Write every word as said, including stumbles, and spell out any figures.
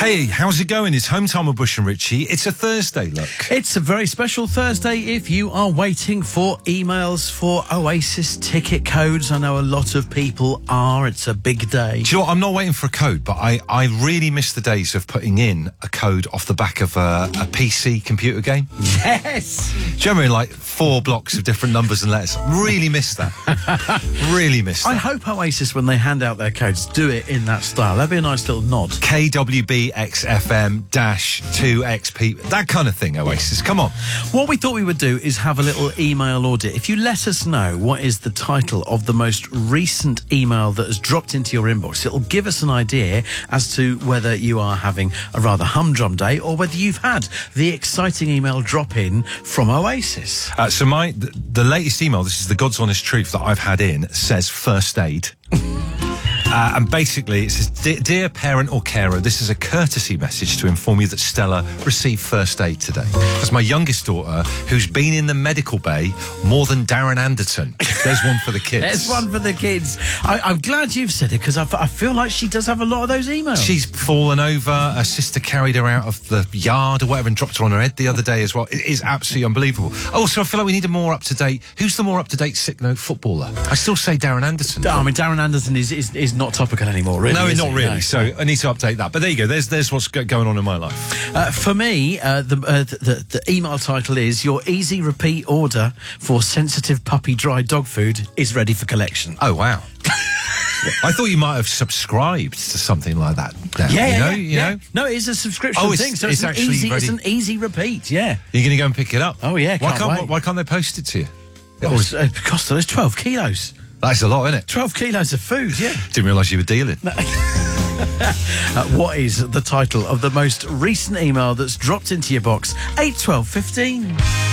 Hey, how's it going? It's Home Time with Bush and Richie. It's a Thursday, look. It's a very special Thursday if you are waiting for emails for Oasis ticket codes. I know a lot of people are. It's a big day. Do you know what? I'm not waiting for a code, but I, I really miss the days of putting in a code off the back of a, a P C computer game. Yes! Do you remember, like, four blocks of different numbers and letters? Really miss that. Really miss that. I hope Oasis, when they hand out their codes, do it in that style. That'd be a nice little nod. K W B X F M two X P, that kind of thing, Oasis. Come on. What we thought we would do is have a little email audit. If you let us know what is the title of the most recent email that has dropped into your inbox, it'll give us an idea as to whether you are having a rather humdrum day or whether you've had the exciting email drop in from Oasis. Uh, so my the, the latest email, this is the God's honest truth that I've had in, says first aid. Uh, and basically, it says, Dear parent or carer, this is a courtesy message to inform you that Stella received first aid today. That's my youngest daughter, who's been in the medical bay more than Darren Anderton. There's one for the kids. There's one for the kids. I, I'm glad you've said it, because I, I feel like she does have a lot of those emails. She's fallen over. Her sister carried her out of the yard or whatever and dropped her on her head the other day as well. It is absolutely unbelievable. Also, I feel like we need a more up-to-date... Who's the more up-to-date sick note footballer? I still say Darren Anderton. I mean, Darren Anderton is, is, is not topical anymore, really. No, is not it? really. No. So I need to update that. But there you go. There's there's what's go- going on in my life. Uh, for me, uh, the, uh, the the email title is "Your easy repeat order for sensitive puppy dry dog food is ready for collection." Oh wow. I thought you might have subscribed to something like that. Now, Yeah, you know, yeah, you yeah. know. No, it is a subscription Oh, it's- thing, so it's it's, an actually easy. ready. It's an easy repeat. Yeah. You're going to go and pick it up. Oh, yeah, Why can't can't wait. Why can't they post it to you? Well, it's, uh, Costa, there's twelve kilos. That's a lot, isn't it? Twelve kilos of food. Yeah. Didn't realise you were dealing. Uh, what is the title of the most recent email that's dropped into your box? Eight, twelve, fifteen.